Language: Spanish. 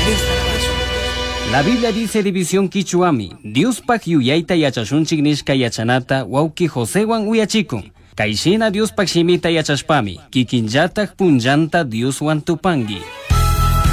La Biblia dice división quichuami, Diospak yuyaita yachashunchik nishka yachanata wauki Josewan uyachikun. Kaishina Diospak shimita yachashpami, kikinllatak punllanta Dioswan tupangi.